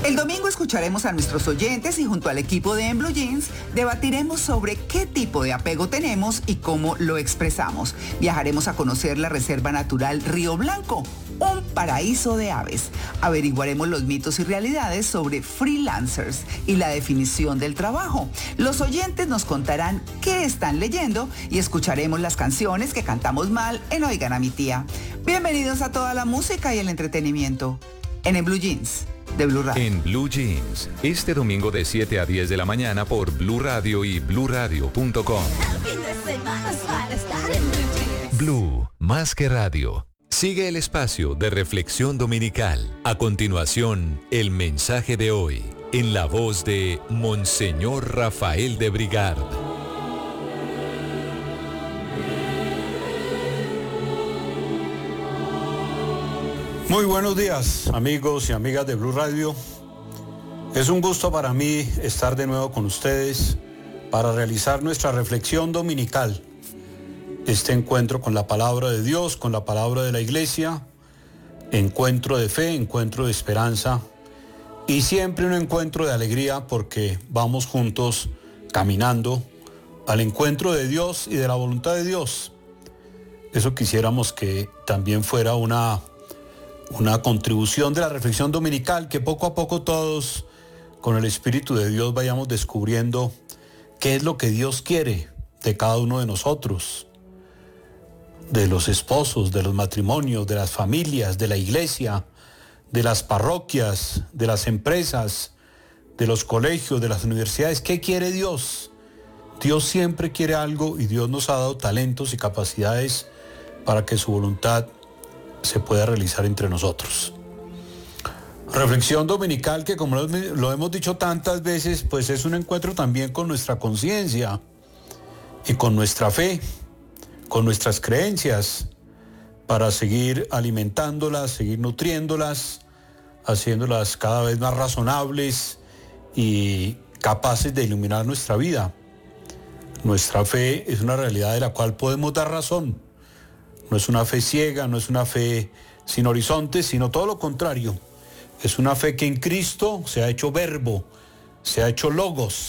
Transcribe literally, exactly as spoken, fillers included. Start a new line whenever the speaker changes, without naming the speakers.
El domingo escucharemos a nuestros oyentes y junto al equipo de En Blue Jeans debatiremos sobre qué tipo de apego tenemos y cómo lo expresamos. Viajaremos a conocer la Reserva Natural Río Blanco, un paraíso de aves. Averiguaremos los mitos y realidades sobre freelancers y la definición del trabajo. Los oyentes nos contarán qué están leyendo y escucharemos las canciones que cantamos mal en Oigan a mi tía. Bienvenidos a toda la música y el entretenimiento en En Blue Jeans de Blue Radio.
En Blue Jeans, este domingo de siete a diez de la mañana por Blue Radio y blue radio punto com. Blue, más que radio. Sigue el espacio de reflexión dominical. A continuación, el mensaje de hoy, en la voz de Monseñor Rafael de Brigard.
Muy buenos días, amigos y amigas de Blue Radio. Es un gusto para mí estar de nuevo con ustedes para realizar nuestra reflexión dominical. Este encuentro con la palabra de Dios, con la palabra de la iglesia, encuentro de fe, encuentro de esperanza y siempre un encuentro de alegría porque vamos juntos caminando al encuentro de Dios y de la voluntad de Dios. Eso quisiéramos que también fuera una, una contribución de la reflexión dominical, que poco a poco todos con el Espíritu de Dios vayamos descubriendo qué es lo que Dios quiere de cada uno de nosotros, de los esposos, de los matrimonios, de las familias, de la iglesia, de las parroquias, de las empresas, de los colegios, de las universidades. ¿Qué quiere Dios? Dios siempre quiere algo y Dios nos ha dado talentos y capacidades para que su voluntad se pueda realizar entre nosotros. Reflexión dominical que, como lo hemos dicho tantas veces, pues es un encuentro también con nuestra conciencia y con nuestra fe, con nuestras creencias, para seguir alimentándolas, seguir nutriéndolas, haciéndolas cada vez más razonables y capaces de iluminar nuestra vida. Nuestra fe es una realidad de la cual podemos dar razón. No es una fe ciega, no es una fe sin horizontes, sino todo lo contrario. Es una fe que en Cristo se ha hecho verbo, se ha hecho logos.